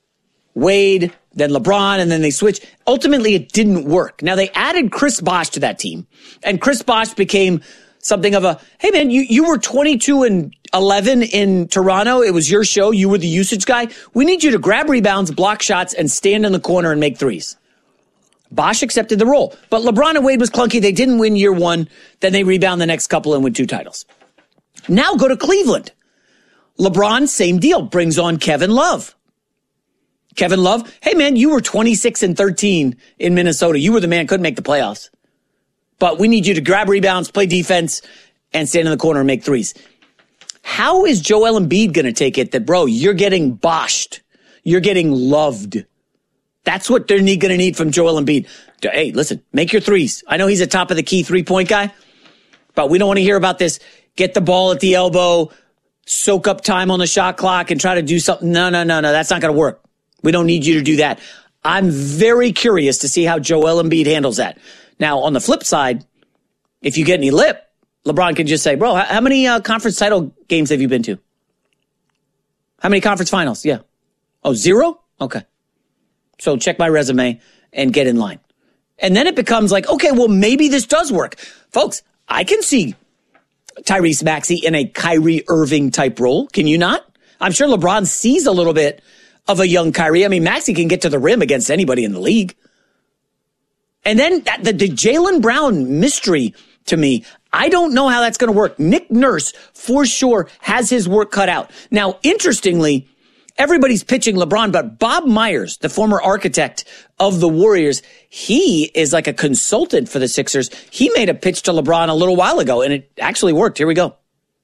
Wade, then LeBron, and then they switch. Ultimately, it didn't work. Now, they added Chris Bosh to that team, and Chris Bosh became something of a, hey, man, you, you were twenty-two and eleven in Toronto. It was your show. You were the usage guy. We need you to grab rebounds, block shots, and stand in the corner and make threes. Bosh accepted the role. But LeBron and Wade was clunky. They didn't win year one. Then they rebound the next couple and win two titles. Now go to Cleveland. LeBron, same deal, brings on Kevin Love. Kevin Love, hey, man, you were twenty-six and thirteen in Minnesota. You were the man, couldn't make the playoffs. But we need you to grab rebounds, play defense, and stand in the corner and make threes. How is Joel Embiid going to take it that, bro, you're getting boshed? You're getting loved. That's what they're going to need from Joel Embiid. Hey, listen, make your threes. I know he's a top of the key three-point guy, but we don't want to hear about this. Get the ball at the elbow, soak up time on the shot clock, and try to do something. No, no, no, no, that's not going to work. We don't need you to do that. I'm very curious to see how Joel Embiid handles that. Now, on the flip side, if you get any lip, LeBron can just say, bro, how many uh, conference title games have you been to? How many conference finals? Yeah. Oh, zero? Okay. So check my resume and get in line. And then it becomes like, okay, well, maybe this does work. Folks, I can see Tyrese Maxey in a Kyrie Irving type role. Can you not? I'm sure LeBron sees a little bit of a young Kyrie. I mean, Maxey can get to the rim against anybody in the league. And then that, the, the Jaylen Brown mystery to me, I don't know how that's going to work. Nick Nurse, for sure, has his work cut out. Now, interestingly, everybody's pitching LeBron, but Bob Myers, the former architect of the Warriors, he is like a consultant for the Sixers. He made a pitch to LeBron a little while ago, and it actually worked. Here we go.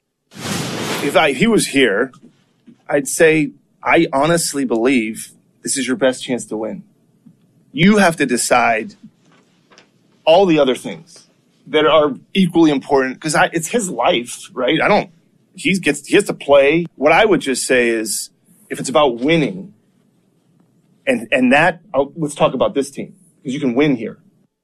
If I, he was here, I'd say, I honestly believe this is your best chance to win. You have to decide all the other things that are equally important because it's his life, right? I don't, he gets, he has to play. What I would just say is if it's about winning and, and that, I'll, let's talk about this team because you can win here.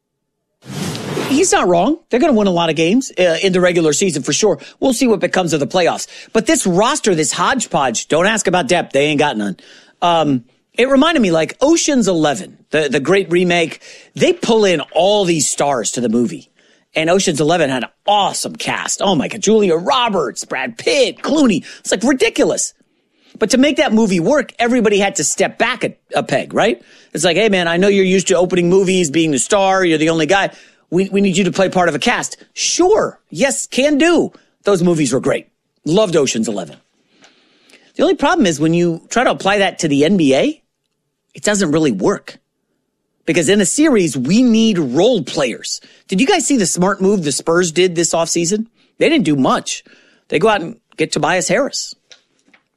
He's not wrong. They're going to win a lot of games uh, in the regular season for sure. We'll see what becomes of the playoffs. But this roster, this hodgepodge, don't ask about depth. They ain't got none. Um, it reminded me like Ocean's Eleven, the, the great remake. They pull in all these stars to the movie. And Ocean's Eleven had an awesome cast. Oh my God. Julia Roberts, Brad Pitt, Clooney. It's like ridiculous. But to make that movie work, everybody had to step back a, a peg, right? It's like, hey man, I know you're used to opening movies, being the star. You're the only guy. We, we need you to play part of a cast. Sure. Yes, can do. Those movies were great. Loved Ocean's Eleven. The only problem is when you try to apply that to the N B A, it doesn't really work. Because in a series, we need role players. Did you guys see the smart move the Spurs did this offseason? They didn't do much. They go out and get Tobias Harris.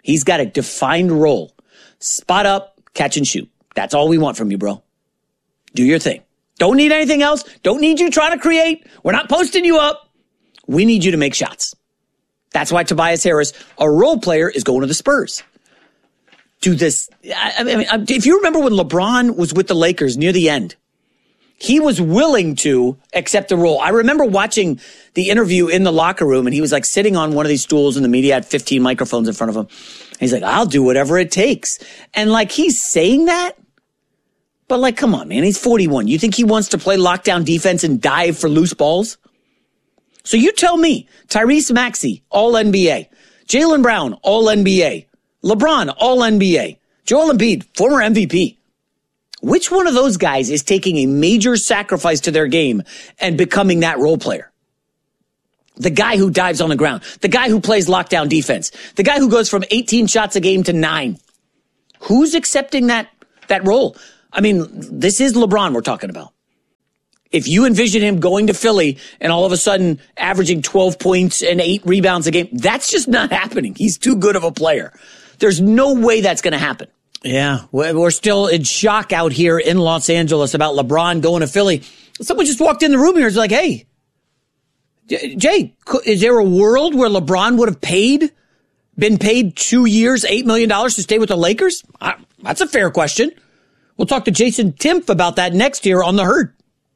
He's got a defined role. Spot up, catch and shoot. That's all we want from you, bro. Do your thing. Don't need anything else. Don't need you trying to create. We're not posting you up. We need you to make shots. That's why Tobias Harris, a role player, is going to the Spurs. Do this. I mean, if you remember when LeBron was with the Lakers near the end, he was willing to accept the role. I remember watching the interview in the locker room, and he was like sitting on one of these stools, and the media had fifteen microphones in front of him. And he's like, I'll do whatever it takes. And like, he's saying that, but like, come on, man, he's forty-one. You think he wants to play lockdown defense and dive for loose balls? So you tell me, Tyrese Maxey, all N B A. Jaylen Brown, all N B A. LeBron, all N B A. Joel Embiid, former M V P. Which one of those guys is taking a major sacrifice to their game and becoming that role player? The guy who dives on the ground. The guy who plays lockdown defense. The guy who goes from eighteen shots a game to nine. Who's accepting that, that role? I mean, this is LeBron we're talking about. If you envision him going to Philly and all of a sudden averaging twelve points and eight rebounds a game, that's just not happening. He's too good of a player. There's no way that's going to happen. Yeah, we're still in shock out here in Los Angeles about LeBron going to Philly. Someone just walked in the room here and was like, hey, Jay, is there a world where LeBron would have paid, been paid two years, eight million dollars to stay with the Lakers? That's a fair question. We'll talk to Jason Timpf about that next here on The Herd.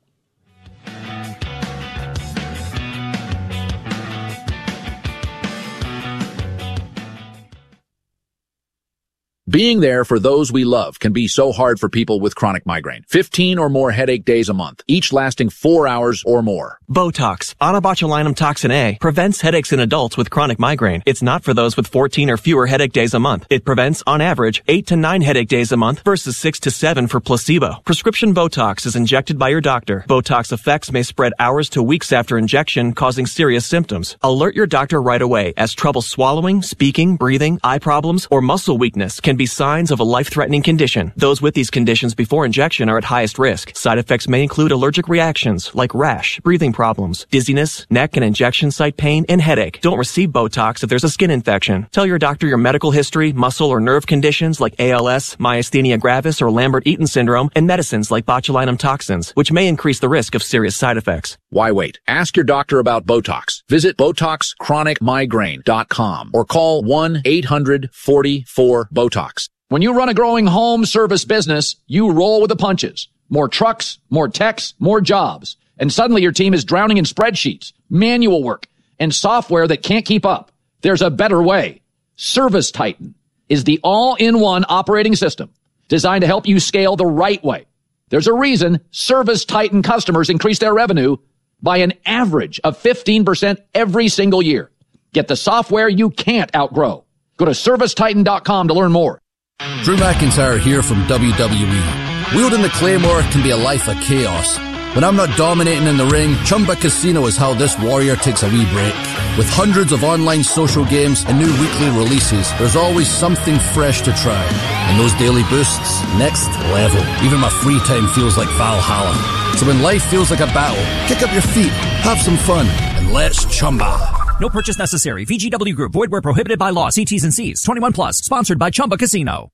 Being there for those we love can be so hard for people with chronic migraine. fifteen or more headache days a month, each lasting four hours or more. Botox, onabotulinum toxin A, prevents headaches in adults with chronic migraine. It's not for those with fourteen or fewer headache days a month. It prevents, on average, eight to nine headache days a month versus six to seven for placebo. Prescription Botox is injected by your doctor. Botox effects may spread hours to weeks after injection, causing serious symptoms. Alert your doctor right away, as trouble swallowing, speaking, breathing, eye problems, or muscle weakness can be signs of a life-threatening condition. Those with these conditions before injection are at highest risk. Side effects may include allergic reactions like rash, breathing problems, dizziness, neck and injection site pain, and headache. Don't receive Botox if there's a skin infection. Tell your doctor your medical history, muscle or nerve conditions like A L S, myasthenia gravis, or Lambert-Eaton syndrome, and medicines like botulinum toxins, which may increase the risk of serious side effects. Why wait? Ask your doctor about Botox. Visit Botox Chronic Migraine dot com or call one eight hundred forty-four BOTOX. When you run a growing home service business, you roll with the punches. More trucks, more techs, more jobs. And suddenly your team is drowning in spreadsheets, manual work, and software that can't keep up. There's a better way. Service Titan is the all-in-one operating system designed to help you scale the right way. There's a reason Service Titan customers increase their revenue by an average of fifteen percent every single year. Get the software you can't outgrow. Go to service titan dot com to learn more. Drew McIntyre here from W W E. Wielding the Claymore can be a life of chaos. When I'm not dominating in the ring, Chumba Casino is how this warrior takes a wee break. With hundreds of online social games and new weekly releases, there's always something fresh to try. And those daily boosts, next level. Even my free time feels like Valhalla. So when life feels like a battle, kick up your feet, have some fun, and let's Chumba. No purchase necessary. V G W Group. Void where prohibited by law. See T's and C's. twenty-one plus. Sponsored by Chumba Casino.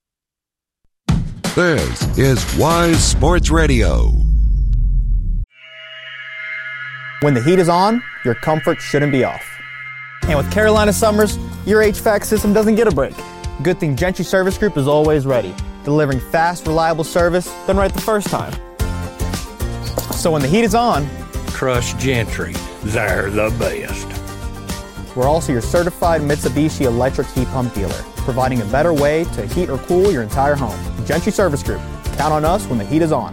This is Wise Sports Radio. When the heat is on, your comfort shouldn't be off. And with Carolina Summers, your H V A C system doesn't get a break. Good thing Gentry Service Group is always ready, delivering fast, reliable service done right the first time. So when the heat is on, trust Gentry. They're the best. We're also your certified Mitsubishi electric heat pump dealer, providing a better way to heat or cool your entire home. Gentry Service Group. Count on us when the heat is on.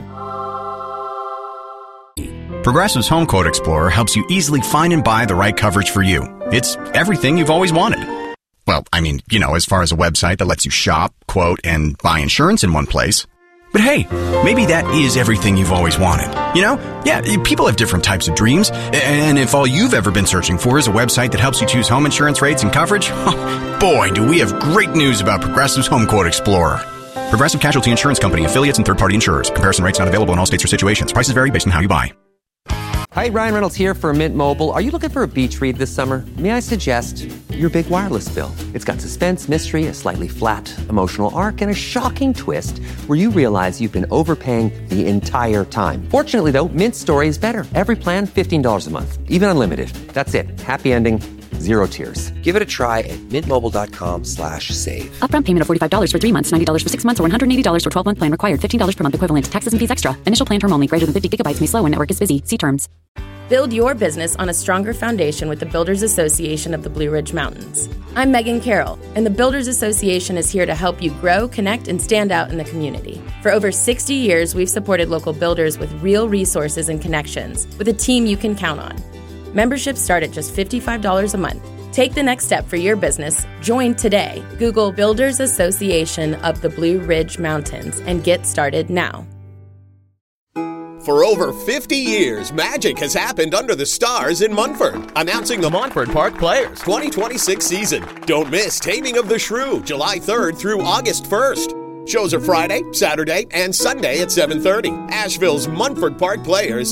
Progressive's Home Quote Explorer helps you easily find and buy the right coverage for you. It's everything you've always wanted. Well, I mean, you know, as far as a website that lets you shop, quote, and buy insurance in one place. But hey, maybe that is everything you've always wanted. You know? Yeah, people have different types of dreams. And if all you've ever been searching for is a website that helps you choose home insurance rates and coverage, boy, do we have great news about Progressive's Home Quote Explorer. Progressive Casualty Insurance Company, affiliates, and third-party insurers. Comparison rates not available in all states or situations. Prices vary based on how you buy. Hi, Ryan Reynolds here for Mint Mobile. Are you looking for a beach read this summer? May I suggest your big wireless bill? It's got suspense, mystery, a slightly flat, emotional arc, and a shocking twist where you realize you've been overpaying the entire time. Fortunately, though, Mint's story is better. Every plan, fifteen dollars a month. Even unlimited. That's it. Happy ending, zero tears. Give it a try at mintmobile.com slash save. Upfront payment of forty-five dollars for three months, ninety dollars for six months, or one hundred eighty dollars for twelve-month plan required. fifteen dollars per month equivalent. Taxes and fees extra. Initial plan term only. Greater than fifty gigabytes may slow when network is busy. See terms. Build your business on a stronger foundation with the Builders Association of the Blue Ridge Mountains. I'm Megan Carroll, and the Builders Association is here to help you grow, connect, and stand out in the community. For over sixty years, we've supported local builders with real resources and connections, with a team you can count on. Memberships start at just fifty-five dollars a month. Take the next step for your business. Join today. Google Builders Association of the Blue Ridge Mountains and get started now. For over fifty years, magic has happened under the stars in Munford. Announcing the Montford Park Players twenty twenty-six season. Don't miss Taming of the Shrew, July third through August first. Shows are Friday, Saturday, and Sunday at seven thirty. Asheville's Munford Park Players